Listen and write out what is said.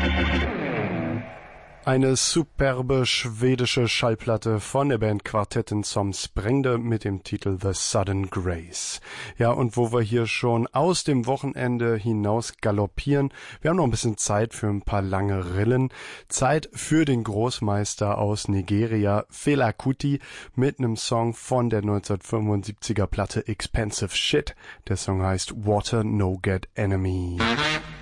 Eine superbe schwedische Schallplatte von der Band Kvartetten som Sprängde mit dem Titel The Sudden Grace. Ja, und wo wir hier schon aus dem Wochenende hinaus galoppieren, wir haben noch ein bisschen Zeit für ein paar lange Rillen. Zeit für den Großmeister aus Nigeria, Fela Kuti, mit einem Song von der 1975er Platte Expensive Shit. Der Song heißt Water No Get Enemy.